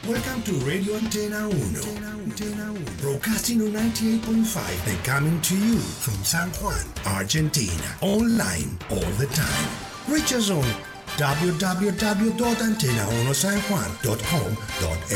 Welcome to Radio Antena 1. Broadcasting on 98.5 and coming to you from San Juan, Argentina. Online all the time. Reach us on www.antena1sanjuan.com.ar